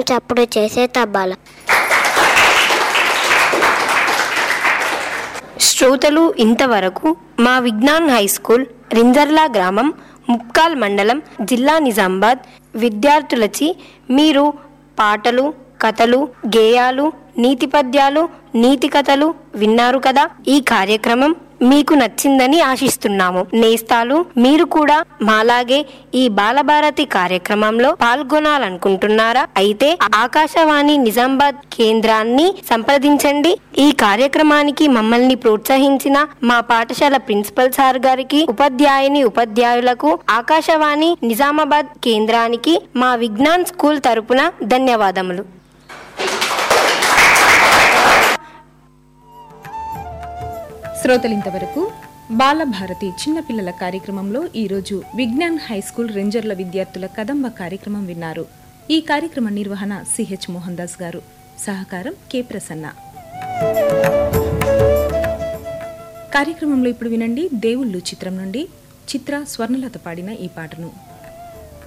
చప్పుడు చేసే తబ్బాల. శ్రోతలు ఇంతవరకు మా విజ్ఞాన్ హై స్కూల్ రింజర్లా గ్రామం ముప్కాల్ మండలం జిల్లా నిజామాబాద్ విద్యార్థులచి మీరు పాటలు, కథలు, గేయాలు, నీతి పద్యాలు, నీతి కథలు విన్నారు కదా. ఈ కార్యక్రమం మీకు నచ్చిందని ఆశిస్తున్నాము. నేస్తాలు, మీరు కూడా మాలాగే ఈ బాలభారతి కార్యక్రమంలో పాల్గొనాలనుకుంటున్నారా? అయితే ఆకాశవాణి నిజామాబాద్ కేంద్రాన్ని సంప్రదించండి. ఈ కార్యక్రమానికి మమ్మల్ని ప్రోత్సహించిన మా పాఠశాల ప్రిన్సిపల్ సార్ గారికి, ఉపాధ్యాయులకు, ఆకాశవాణి నిజామాబాద్ కేంద్రానికి మా విజ్ఞాన్ స్కూల్ తరపున ధన్యవాదములు. శ్రోతలింతవరకు బాలభారతి చిన్నపిల్లల కార్యక్రమంలో ఈరోజు విజ్ఞాన్ హై స్కూల్ రేంజర్ల విద్యార్థుల కదంబ కార్యక్రమం విన్నారు. ఈ కార్యక్రమ నిర్వహణ సిహెచ్ మోహన్ దాస్ గారు, సహకారం కె ప్రసన్న. కార్యక్రమంలో ఇప్పుడు వినండి దేవుళ్ళు చిత్రం నుండి చిత్ర స్వర్ణలత పాడిన ఈ పాటను.